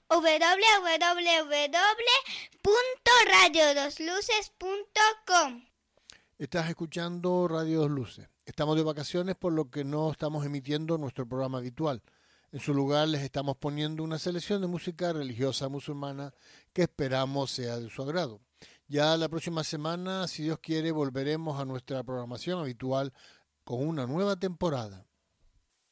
www.radiodosluces.com. Estás escuchando Radio Dos Luces. Estamos de vacaciones, por lo que no estamos emitiendo nuestro programa habitual. En su lugar les estamos poniendo una selección de música religiosa musulmana que esperamos sea de su agrado. Ya la próxima semana, si Dios quiere, volveremos a nuestra programación habitual con una nueva temporada.